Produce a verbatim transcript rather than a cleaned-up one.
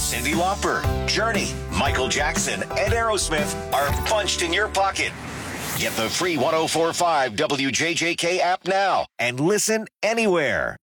Cyndi Lauper, Journey, Michael Jackson, and Aerosmith are punched in your pocket. Get the free one oh four point five W J J K app now and listen anywhere.